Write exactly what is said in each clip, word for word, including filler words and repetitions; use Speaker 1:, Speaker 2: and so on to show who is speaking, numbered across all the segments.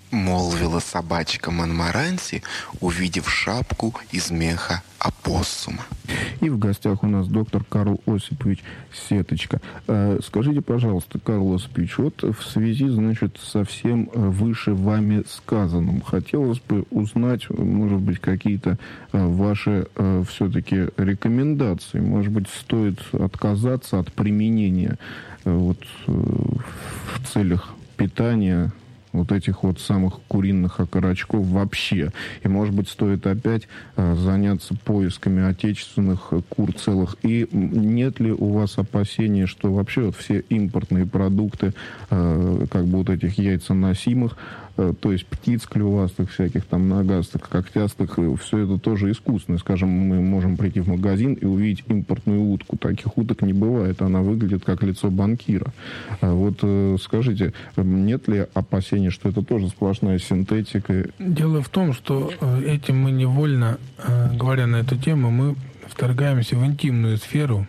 Speaker 1: молвила собачка Монморанси, увидев шапку из меха опоссума.
Speaker 2: И в гостях у нас доктор Карл Осипович Сеточка. Скажите, пожалуйста, Карл Осипович, вот в связи, значит, со всем выше вами сказанным, хотелось бы узнать, может быть, какие-то ваши все-таки рекомендации. Может быть, стоит отказаться от применения вот в целях питания вот этих вот самых куриных окорочков вообще. И, может быть, стоит опять э, заняться поисками отечественных кур целых. И нет ли у вас опасений, что вообще вот все импортные продукты, э, как бы вот этих яйценосимых, э, то есть птиц клювастых, всяких там ногастых, когтястых, э, все это тоже искусственное. Скажем, мы можем прийти в магазин и увидеть импортную утку. Таких уток не бывает. Она выглядит как лицо банкира. А вот э, скажите, нет ли опасений, что это тоже сплошная синтетика?
Speaker 3: Дело в том, что этим мы невольно, говоря на эту тему, мы вторгаемся в интимную сферу,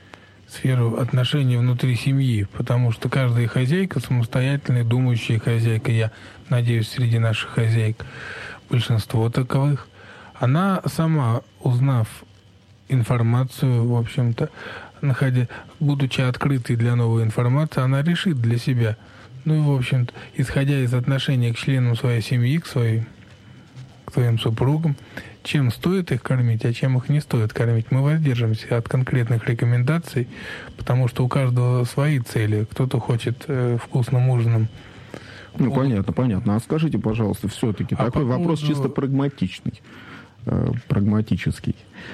Speaker 3: сферу отношений внутри семьи, потому что каждая хозяйка самостоятельная, думающая хозяйка, я надеюсь, среди наших хозяек большинство таковых, она сама, узнав информацию, в общем-то, находя, будучи открытой для новой информации, она решит для себя. Ну и, в общем-то, исходя из отношения к членам своей семьи, к, своей, к своим супругам, чем стоит их кормить, а чем их не стоит кормить. Мы воздержимся от конкретных рекомендаций, потому что у каждого свои цели. Кто-то хочет э, вкусным ужином.
Speaker 2: Ну, понятно, понятно. А скажите, пожалуйста, все-таки а такой по вопрос поводу... чисто прагматичный. прагматический.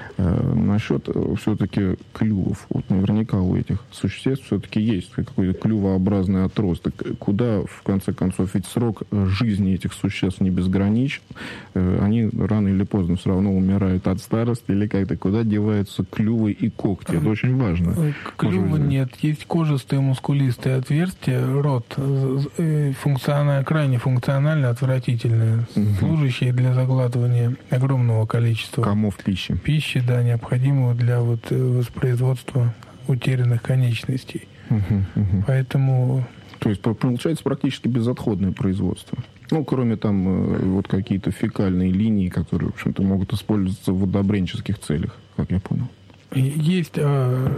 Speaker 2: Насчет все-таки клювов. Вот наверняка у этих существ все-таки есть какой-то клювообразный отросток. Куда, в конце концов, ведь срок жизни этих существ не безграничен. Они рано или поздно все равно умирают от старости или как-то. Куда деваются клювы и когти? Это очень важно.
Speaker 3: Клюва нет. Есть кожистые мускулистые отверстия. Рот функционально, крайне функционально отвратительные, угу. служащие для заглатывания огромного количества
Speaker 2: комов пищи.
Speaker 3: Пищи, да, необходимого для вот воспроизводства утерянных конечностей.
Speaker 2: Угу, угу.
Speaker 3: Поэтому...
Speaker 2: То есть получается практически безотходное производство. Ну, кроме там вот какие-то фекальные линии, которые, в общем-то, могут использоваться в удобренческих целях, как я понял.
Speaker 3: Есть а,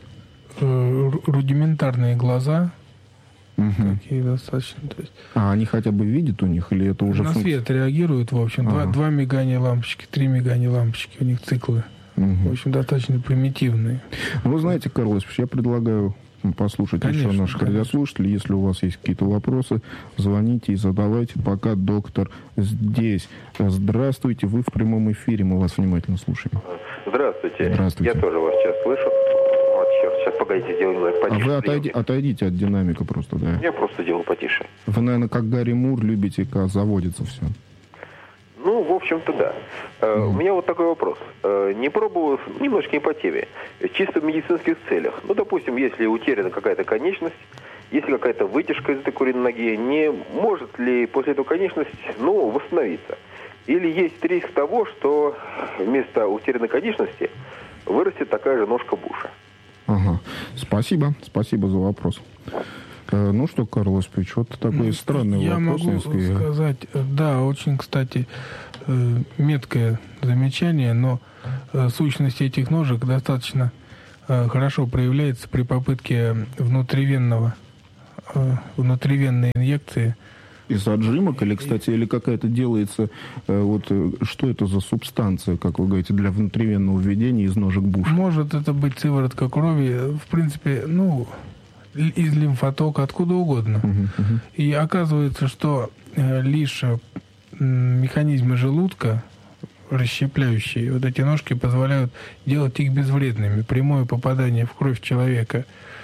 Speaker 3: а, рудиментарные глаза,
Speaker 2: угу.
Speaker 3: Какие достаточно. То есть...
Speaker 2: А они хотя бы видят у них, или это уже...
Speaker 3: На
Speaker 2: функция?
Speaker 3: свет реагируют, в общем. Ага. Два, два мигания лампочки, три мигания лампочки. У них циклы. Угу. В общем, достаточно примитивные.
Speaker 2: Вы знаете, Карл Осипович, я предлагаю послушать конечно, еще наших конечно. радиослушателей. Если у вас есть какие-то вопросы, звоните и задавайте. Пока доктор здесь. Здравствуйте, вы в прямом эфире. Мы вас внимательно слушаем.
Speaker 4: Здравствуйте.
Speaker 2: Здравствуйте.
Speaker 4: Я тоже вас сейчас слышу. Сейчас, погодите, сделаем потише.
Speaker 2: А вы отойди, отойдите от динамика просто, да?
Speaker 4: Я просто делал потише.
Speaker 2: Вы, наверное, как Гарри Мур, любите, как заводится все.
Speaker 4: Ну, в общем-то, да. Mm. У меня вот такой вопрос. Не пробовал, немножко не по теме, чисто в медицинских целях. Ну, допустим, если утеряна какая-то конечность, если какая-то вытяжка из этой куриной ноги, не может ли после этого конечность, ну, восстановиться? Или есть риск того, что вместо утерянной конечности вырастет такая же ножка Буша?
Speaker 2: Ага. Спасибо. Спасибо за вопрос. Ну что, Карл Осипович, вот такой странный
Speaker 3: я
Speaker 2: вопрос.
Speaker 3: Я могу
Speaker 2: несколько...
Speaker 3: сказать, да, очень, кстати, меткое замечание, но сущность этих ножек достаточно хорошо проявляется при попытке внутривенного, внутривенной инъекции.
Speaker 2: Из отжимок или, кстати, или какая-то делается, вот что это за субстанция, как вы говорите, для внутривенного введения из ножек Буша?
Speaker 3: Может это быть сыворотка крови, в принципе, ну, из лимфотока, откуда угодно. Uh-huh, uh-huh. И оказывается, что лишь механизмы желудка, расщепляющие вот эти ножки, позволяют делать их безвредными. Прямое попадание в кровь человека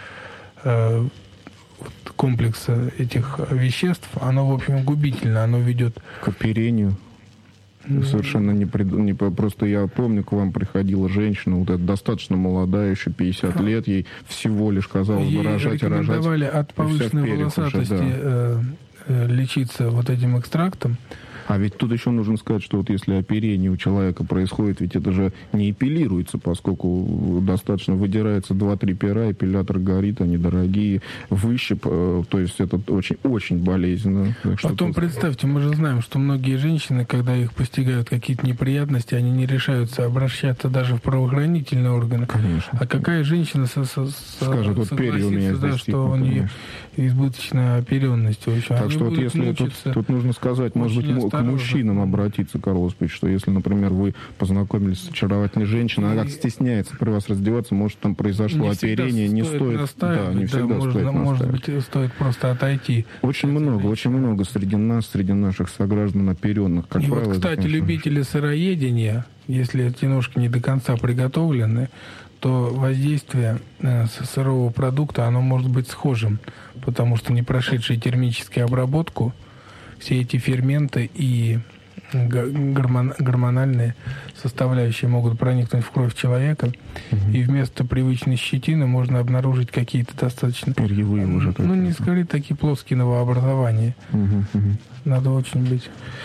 Speaker 3: комплекса этих веществ, оно, в общем, губительно, оно ведет
Speaker 2: к оперению. Mm-hmm. Совершенно не, прид... не... Просто я помню, к вам приходила женщина, вот эта достаточно молодая, еще пятьдесят mm-hmm. лет, ей всего лишь казалось бы рожать и рожать. Ей рекомендовали
Speaker 3: от повышенной волосатости да. э, э, лечиться вот этим экстрактом.
Speaker 2: А ведь тут еще нужно сказать, что вот если оперение у человека происходит, ведь это же не эпилируется, поскольку достаточно выдирается два-три пера, эпилятор горит, они дорогие, выщип, то есть это очень-очень болезненно.
Speaker 3: Потом представьте, мы же знаем, что многие женщины, когда их постигают какие-то неприятности, они не решаются обращаться даже в правоохранительные органы.
Speaker 2: Конечно.
Speaker 3: А какая женщина со, со,
Speaker 2: скажет, вот перья у меня
Speaker 3: да, что у нее избыточная оперенность.
Speaker 2: Так они что вот если тут, тут нужно сказать, может быть, осторожно. К мужчинам обратиться, Карл Осипович, что если, например, вы познакомились с очаровательной женщиной, она как стесняется при вас раздеваться, может, там произошло не оперение, не стоит...
Speaker 3: Да, не всегда да, можно, стоит может быть, стоит просто отойти.
Speaker 2: Очень много, очень много среди нас, среди наших сограждан оперенных. Как
Speaker 3: И
Speaker 2: правило,
Speaker 3: вот, кстати, любители сыроедения, если эти ножки не до конца приготовлены, то воздействие сырого продукта, оно может быть схожим, потому что не прошедшие термическую обработку, все эти ферменты и гормон, гормональные составляющие могут проникнуть в кровь человека, угу. и вместо привычной щетины можно обнаружить какие-то достаточно...
Speaker 2: Перьевые уже.
Speaker 3: Ну, не сказать, такие плоские новообразования.
Speaker 2: Угу, угу.
Speaker 3: Надо очень быть...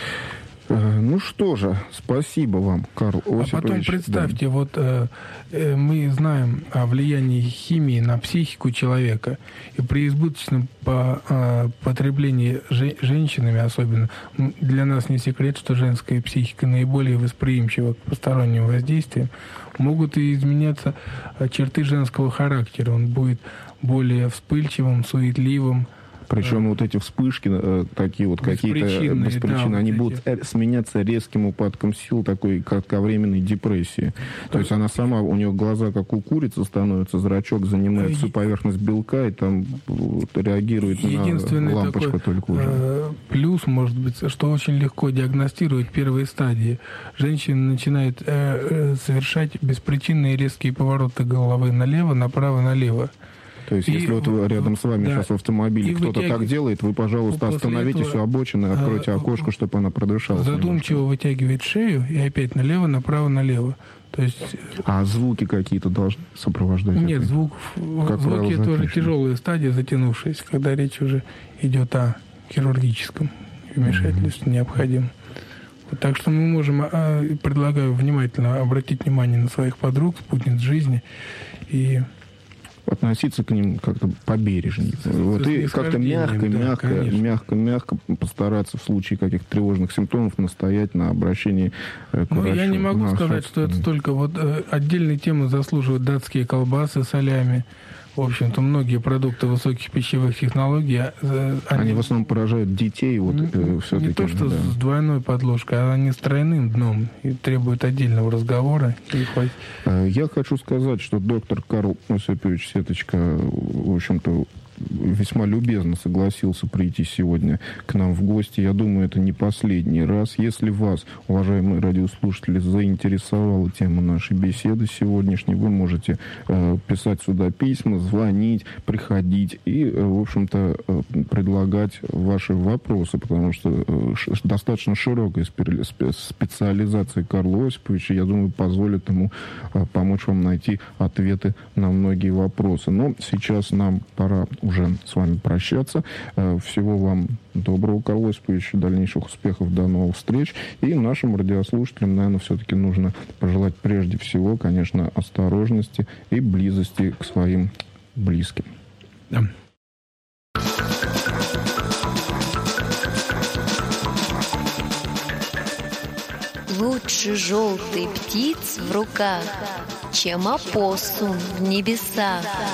Speaker 2: Ну что же, спасибо вам, Карл Осипович.
Speaker 3: А потом представьте, да. вот э, э, мы знаем о влиянии химии на психику человека, и при избыточном по, э, потреблении же, женщинами особенно, для нас не секрет, что женская психика наиболее восприимчива к посторонним воздействиям, могут и изменяться черты женского характера. Он будет более вспыльчивым, суетливым.
Speaker 2: Причем вот эти вспышки, такие вот какие-то беспричинные, да, они вот будут эти. сменяться резким упадком сил, такой кратковременной депрессии. То есть она сама, у нее глаза как у курицы становятся, зрачок занимает всю поверхность белка и там вот, реагирует на лампочку
Speaker 3: такой,
Speaker 2: только уже.
Speaker 3: Э, плюс, может быть, что очень легко диагностировать первые стадии. Женщина начинает э, совершать беспричинные резкие повороты головы налево, направо, налево.
Speaker 2: То есть, и, если вот рядом с вами да, сейчас в автомобиле кто-то вытяг... так делает, вы, пожалуйста, остановитесь у обочины, откройте а, окошко, чтобы она продышалась.
Speaker 3: Задумчиво немножко. Вытягивает шею и опять налево, направо, налево. То есть...
Speaker 2: А звуки какие-то должны сопровождать?
Speaker 3: Нет,
Speaker 2: это?
Speaker 3: звук,
Speaker 2: как
Speaker 3: звуки это уже тяжелые стадии, затянувшиеся, когда речь уже идет о хирургическом вмешательстве mm-hmm. необходимом. Вот, так что мы можем, а, предлагаю внимательно обратить внимание на своих подруг, спутниц жизни и...
Speaker 2: относиться к ним как-то побережнее. Вот, и как-то мягко, да, мягко, конечно. мягко, мягко постараться в случае каких-то тревожных симптомов настоять на обращении к
Speaker 3: ну,
Speaker 2: врачу.
Speaker 3: Я не могу
Speaker 2: на
Speaker 3: сказать, что это только вот э, отдельной темы заслуживают датские колбасы, солями. В общем-то, многие продукты высоких пищевых технологий... Э,
Speaker 2: они, они в основном поражают детей. Вот, э, все-таки,
Speaker 3: не то, что
Speaker 2: да.
Speaker 3: с двойной подложкой, а они с тройным дном и требуют отдельного разговора.
Speaker 2: Я хочу сказать, что доктор Карл Осипович Сеточка, в общем-то, весьма любезно согласился прийти сегодня к нам в гости. Я думаю, это не последний раз. Если вас, уважаемые радиослушатели, заинтересовала тема нашей беседы сегодняшней, вы можете э, писать сюда письма, звонить, приходить и, э, в общем-то, э, предлагать ваши вопросы, потому что э, ш, достаточно широкая специализация Карла Осиповича, я думаю, позволит ему э, помочь вам найти ответы на многие вопросы. Но сейчас нам пора уже с вами прощаться. Всего вам доброго, Карл Осипович, дальнейших успехов, до новых встреч. И нашим радиослушателям, наверное, все-таки нужно пожелать прежде всего, конечно, осторожности и близости к своим близким.
Speaker 3: Да.
Speaker 5: Лучше желтой птиц в руках, чем опоссум в небесах.